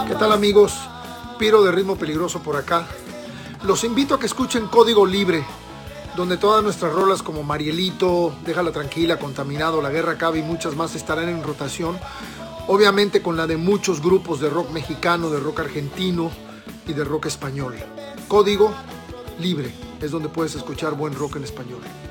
¿Qué tal, amigos? Piro de Ritmo Peligroso por acá. Los invito a que escuchen Código Libre, donde todas nuestras rolas como Marielito, Déjala Tranquila, Contaminado, La Guerra Acaba y muchas más estarán en rotación. Obviamente con la de muchos grupos de rock mexicano, de rock argentino y de rock español. Código Libre es donde puedes escuchar buen rock en español.